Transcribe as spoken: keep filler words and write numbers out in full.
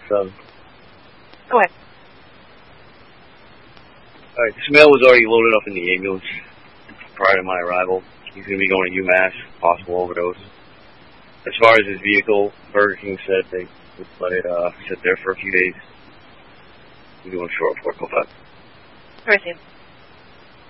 seven. Go ahead. All right, this male was already loaded up in the ambulance prior to my arrival. He's going to be going to UMass, possible overdose. As far as his vehicle, Burger King said they would let it uh, sit there for a few days. We're doing a short report. Go back. All right, Sam.